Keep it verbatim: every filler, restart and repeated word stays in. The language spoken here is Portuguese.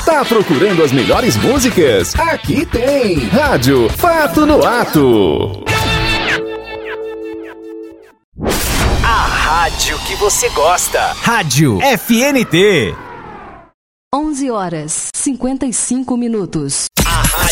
Tá procurando as melhores músicas? Aqui tem Rádio Fato no Ato. A rádio que você gosta. Rádio F N T. onze horas, cinquenta e cinco minutos.